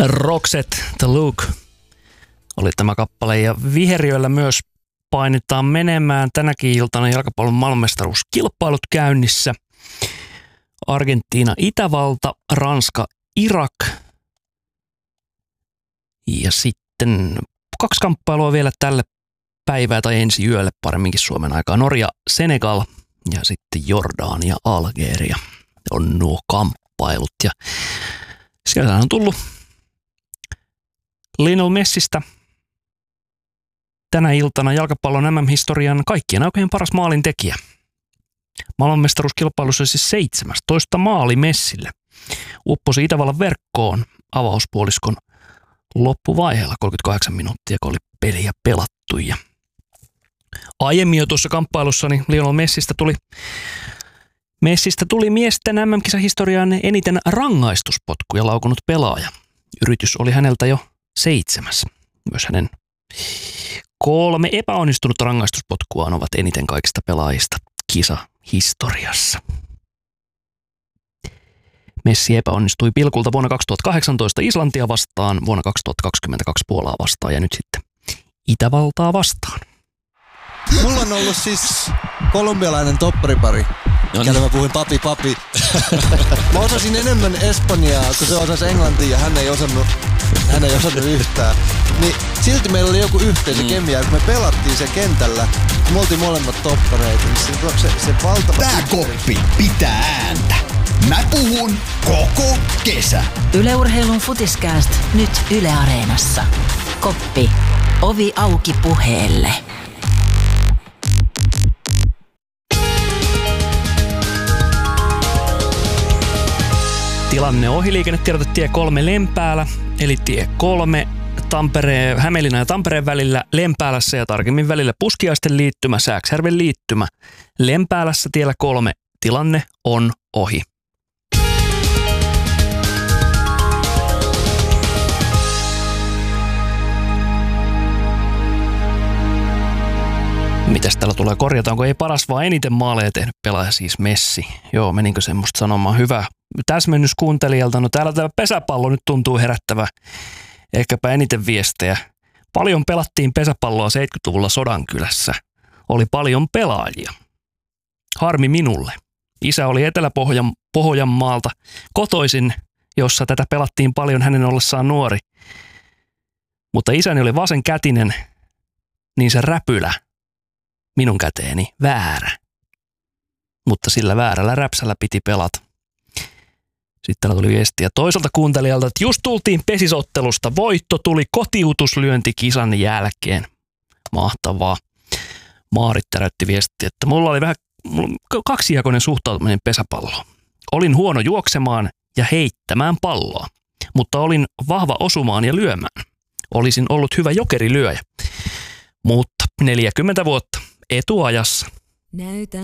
Roxette, The Look oli tämä kappale ja viheriöllä myös painetaan menemään tänäkin iltana jalkapallon maailmanmestaruuskilpailut käynnissä. Argentiina, Itävalta, Ranska, Irak ja sitten 2 kamppailua vielä tälle päivää tai ensi yölle paremminkin Suomen aikaa. Norja, Senegal ja sitten Jordania, Algeria on nuo kamppailut ja siellä on tullut Lionel Messistä tänä iltana jalkapallon MM-historian kaikkien aikojen paras maalintekijä. Maailmanmestaruuskilpailussa siis 17 maali Messille. Upposi Itävallan verkkoon avauspuoliskon loppuvaiheella 38 minuuttia, kun oli peliä pelattu. Ja aiemmin jo tuossa kamppailussa niin Lionel Messistä tuli miesten MM-kisahistoriaan eniten rangaistuspotkuja laukunut pelaaja. Yritys oli häneltä jo 7. Myös hänen 3 epäonnistunut rangaistuspotkuaan ovat eniten kaikista pelaajista kisahistoriassa. Messi epäonnistui pilkulta vuonna 2018 Islantia vastaan, vuonna 2022 Puolaa vastaan ja nyt sitten Itävaltaa vastaan. Mulla on ollut siis kolumbialainen topparipari. Kelle mä puhuin papi. Mä osasin enemmän espanjaa, kun se osasi englantia ja hän ei osannut yhtään. Niin silti meillä oli joku yhteisö kemia, kun me pelattiin se kentällä. Me oltiin molemmat toppareita. Se valtava... Tää koppi pitää ääntä. Mä puhun koko kesä. Yle Urheilun Futiskääst nyt Yle Areenassa. Koppi. Ovi auki puheelle. Tilanne ohi liikennetiedote tie 3 Lempäälä, eli tie 3 Hämeenlinnan ja Tampereen välillä Lempäälässä ja tarkemmin välillä Puskiaisten liittymä, Sääksjärven liittymä. Lempäälässä tiellä 3 tilanne on ohi. Mitäs täällä tulee korjata? Onko ei paras vaan eniten maaleja tehnyt pelaaja siis Messi? Joo, meninkö semmoista sanomaan? Hyvä täsmennys kuuntelijalta. No täällä tämä pesäpallo nyt tuntuu herättävä ehkäpä eniten viestejä. Paljon pelattiin pesäpalloa 70-luvulla Sodankylässä. Oli paljon pelaajia. Harmi minulle. Isä oli Etelä-Pohjanmaalta kotoisin, jossa tätä pelattiin paljon hänen ollessaan nuori. Mutta isäni oli vasenkätinen, niin se räpylä minun käteeni väärä. Mutta sillä väärällä räpsällä piti pelata. Sitten täällä tuli viestiä toiselta kuuntelijalta, että just tultiin pesisottelusta. Voitto tuli kotiutuslyönti kisan jälkeen. Mahtavaa. Maarit täräytti viestiä, että mulla oli vähän kaksijakoinen suhtautuminen pesäpalloon. Olin huono juoksemaan ja heittämään palloa, mutta olin vahva osumaan ja lyömään. Olisin ollut hyvä jokerilyöjä. Mutta 40 vuotta etuajassa.